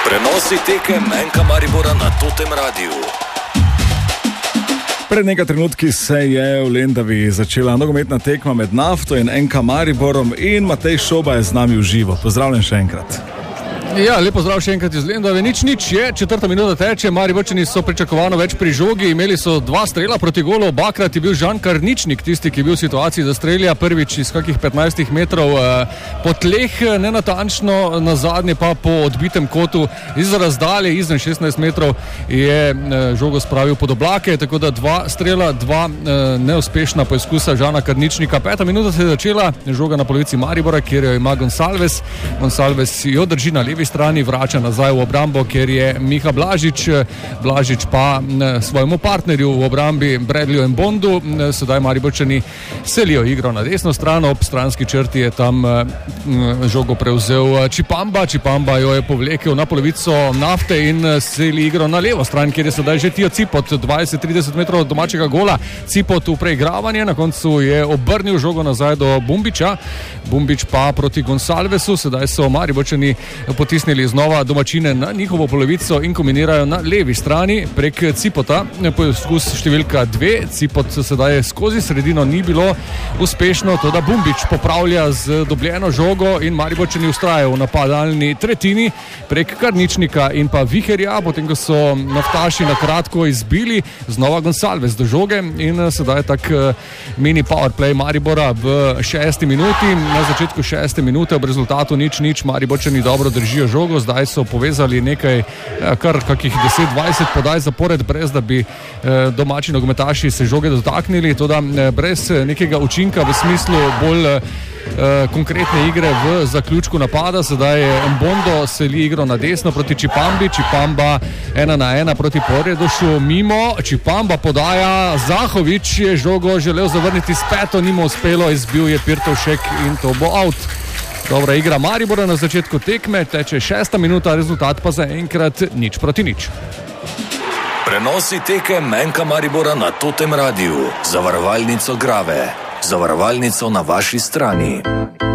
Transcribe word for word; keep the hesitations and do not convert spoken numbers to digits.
Prenosi tekem en ka Maribora na Totem Radiu. Pred nekaj trenutki se je v Lendavi začela nogometna tekma med Nafto in en ka Mariborom in Matej Šoba je z nami v živo. Pozdravljen še enkrat. Ja, lepo zdrav še enkrat iz Lendave. Nič, nič je, četrta minuta teče, Mariborčani so pričakovano več pri žogi, imeli so dva strela proti golu, obakrat je bil Žan Karničnik tisti, ki je bil v situaciji, da strelja prvič iz kakih petnajstih metrov eh, po tleh, nenatančno, na zadnje pa po odbitem kotu iz razdalje, izven šestnajst metrov je eh, žogo spravil pod oblake, tako da dva strela, dva eh, neuspešna poizkusa Žana Karničnika. Peta minuta se je začela, žoga na polovici Maribora, kjer jo ima Gonsalves, Gonsalves jo drži na levi strani, vrača nazaj v obrambo, kjer je Miha Blažič, Blažič pa svojemu partnerju v obrambi Bradleyju in Bondu. Sedaj Mariborčani selijo igro na desno stran, ob stranski črti je tam žogo prevzel Čipamba, Čipamba jo je povlekel na polovico Nafte in seli igro na levo stran, kjer je sedaj že Tijo Cipot, dvajset trideset metrov od domačega gola, Cipot v preigravanje, na koncu je obrnil žogo nazaj do Bumbiča, Bumbič pa proti Gonsalvesu, sedaj so Mariborčani potisnili znova domačine na njihovo polovico in kombinirajo na levi strani prek Cipota. Poskus številka dve, Cipot sedaj skozi sredino ni bilo uspešno, to da Bumbič popravlja z dobljeno žogo in Mariborčani ustrajajo v napadalni tretjini prek Karničnika in pa Viherja, potem ko so naftaši na kratko izbili, znova Gonsalves do žoge in sedaj tak mini powerplay Maribora v šesti minuti. Na začetku šeste minute ob rezultatu nič nič Mariborčani dobro držijo žogo, zdaj so povezali nekaj, kar kakih deset dvajset podaj zapored, brez da bi eh, domači nogometaši se žoge dotaknili, toda eh, brez nekega učinka v smislu bolj eh, konkretne igre v zaključku napada. Sedaj Mbondo seli igro na desno proti Čipambi, Čipamba ena na ena proti Porjedošu, mimo, Čipamba podaja, Zahovič je žogo želel zavrniti s peto, nimo uspelo, izbil je Pirtovšek in to bo out. Dobra igra Maribora na začetku tekme, teče šesta minuta, rezultat pa zaenkrat nič proti nič. Prenosi tekem en ka Maribora na Totem Radiu. Zavarovalnico Grave. Zavarovalnico na vaši strani.